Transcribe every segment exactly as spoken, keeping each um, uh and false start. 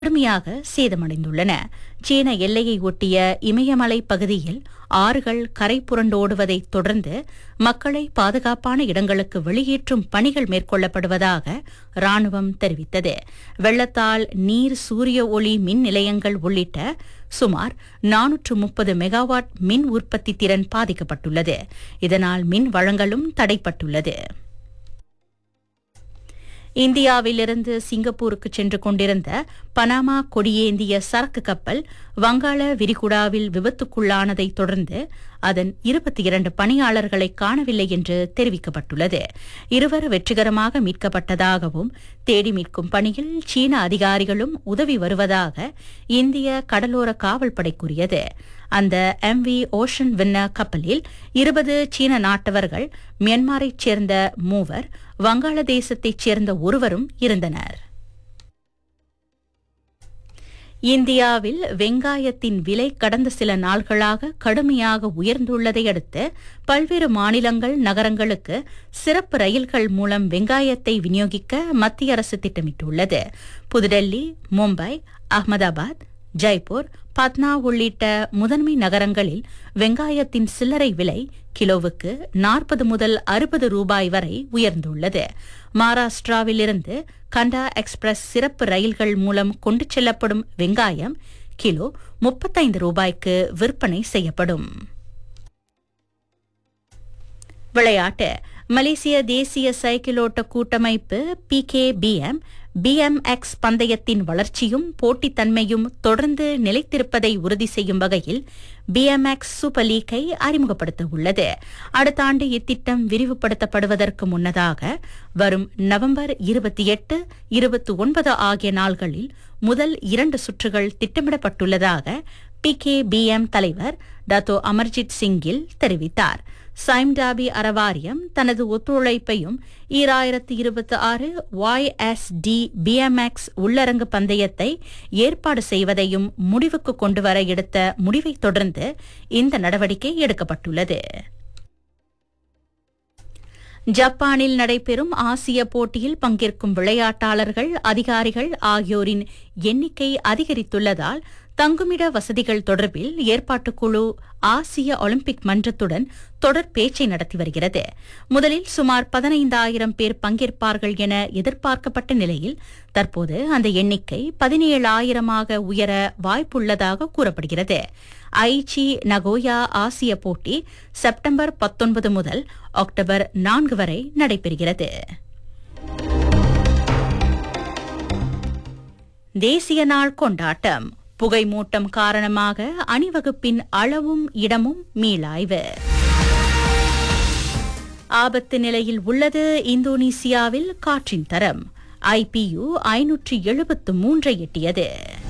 கடுமையாக சேதமடைந்துள்ளன. சீன எல்லையை ஒட்டிய இமயமலை பகுதியில் ஆறுகள் கரை புரண்டோடுவதைத் தொடர்ந்து மக்களை பாதுகாப்பான இடங்களுக்கு வெளியேற்றும் பணிகள் மேற்கொள்ளப்படுவதாக ராணுவம் தெரிவித்தது. வெள்ளத்தால் நீர், சூரிய ஒளி மின் நிலையங்கள் உள்ளிட்ட சுமார் நானூற்று முப்பது மெகாவாட் மின் உற்பத்தி திறன் பாதிக்கப்பட்டுள்ளது. இதனால் மின் வழங்கலும் தடைப்பட்டுள்ளது. இந்தியாவிலிருந்து சிங்கப்பூருக்கு சென்று கொண்டிருந்த பனாமா கொடியேந்திய சரக்கு கப்பல் வங்காள விரிகுடாவில் விபத்துக்குள்ளானதை தொடர்ந்து அதன் இருபத்தி இரண்டு பணியாளர்களை காணவில்லை என்று தெரிவிக்கப்பட்டுள்ளது. இருவர் வெற்றிகரமாக மீட்கப்பட்டதாகவும் தேடி மீட்கும் பணியில் சீன அதிகாரிகளும் உதவி வருவதாக இந்திய கடலோர காவல்படை கூறியது. அந்த எம் வி ஓஷன் வின்னர் கப்பலில் இருபது சீன நாட்டவர்கள், மியான்மரைச் சேர்ந்த மூவர், வங்காளதேசத்தைச் சேர்ந்த ஒருவரும் இருந்தனர். இந்தியாவில் வெங்காயத்தின் விலை கடந்த சில நாள்களாக கடுமையாக உயர்ந்துள்ளதை அடுத்து பல்வேறு மாநிலங்கள், நகரங்களுக்கு சிறப்பு ரயில்கள் மூலம் வெங்காயத்தை விநியோகிக்க மத்திய அரசு திட்டமிட்டுள்ளது. புதுடெல்லி, மும்பை, அகமதாபாத், ஜெய்ப்பூர், பட்னா உள்ளிட்ட முதன்மை நகரங்களில் வெங்காயத்தின் சில்லறை விலை கிலோவுக்கு நாற்பது முதல் அறுபது ரூபாய் வரை உயர்ந்துள்ளது. மகாராஷ்டிராவிலிருந்து கண்டா எக்ஸ்பிரஸ் சிறப்பு ரயில்கள் மூலம் கொண்டு செல்லப்படும் வெங்காயம் கிலோ முப்பத்தைந்து ரூபாய்க்கு விற்பனை செய்யப்படும். விளையாட்டு. மலேசிய தேசிய சைக்கிளோட்ட கூட்டமைப்பு B K P M B M X பந்தயத்தின் வளர்ச்சியும் போட்டித்தன்மையும் தொடர்ந்து நிலைத்திருப்பதை உறுதி செய்யும் வகையில் பி எம் எக்ஸ் சூப்பர் லீக்கை அறிமுகப்படுத்த உள்ளது. அடுத்த ஆண்டு இத்திட்டம் விரிவுபடுத்தப்படுவதற்கு முன்னதாக வரும் நவம்பர் இருபத்தி எட்டு இருபத்தி ஒன்பது ஆகிய நாள்களில் முதல் இரண்டு சுற்றுகள் திட்டமிடப்பட்டுள்ளதாக பி கே பி எம் தலைவர் டத்தோ அமர்ஜித் சிங்கில் தெரிவித்தார். சைம்டாபி அறவாரியம் தனது ஒத்துழைப்பையும் ஈராயிரத்து இருபத்தி ஆறு Y S T B M X உள்ளரங்கு பந்தயத்தை ஏற்பாடு செய்வதையும் முடிவுக்கு கொண்டுவர எடுத்த முடிவைத் தொடர்ந்து இந்த நடவடிக்கை எடுக்கப்பட்டுள்ளது. ஜப்பானில் நடைபெறும் ஆசிய போட்டியில் பங்கேற்கும் விளையாட்டாளர்கள், அதிகாரிகள் ஆகியோரின் எண்ணிக்கை அதிகரித்துள்ளதால் தங்குமிட வசதிகள் தொடர்பில் ஏற்பாட்டுக்குழு ஆசிய ஒலிம்பிக் மன்றத்துடன் தொடர் பேச்சை நடத்தி வருகிறது. முதலில் சுமார் பதினைந்தாயிரம் பேர் பங்கேற்பார்கள் என எதிர்பார்க்கப்பட்ட நிலையில் தற்போது அந்த எண்ணிக்கை பதினேழாயிரமாக உயர வாய்ப்புள்ளதாக கூறப்படுகிறது. ஐச்சி நகோயா ஆசிய போட்டி செப்டம்பர் பத்தொன்பது முதல் அக்டோபர் நான்கு வரை நடைபெறுகிறது. தேசிய நாள் கொண்டாட்டம். புகைமூட்டம் காரணமாக அணிவகுப்பின் அளவும் இடமும் மீளாய்வு. ஆபத்து நிலையில் உள்ளது இந்தோனேசியாவில் காற்றின் தரம். ஐ பி யு ஐநூற்று எழுபத்து மூன்றை எட்டியது.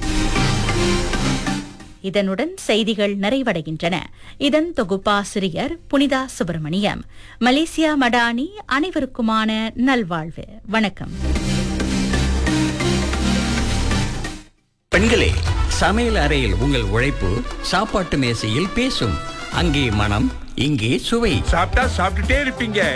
இதனுடன் செய்திகள் நிறைவடைகின்றன. இதன் தொகுப்பாசிரியர் புனிதா சுப்பிரமணியம். மலேசியா மடானி. அனைவருக்குமான நல்வாழ்வு. வணக்கம். பெண்களே, சமையல் அறையில் உங்கள் உழைப்பு சாப்பாட்டு மேசையில் பேசும். அங்கே மனம், இங்கே சுவை. சாப்பிட்டா சாப்பிட்டுட்டே இருப்பீங்க.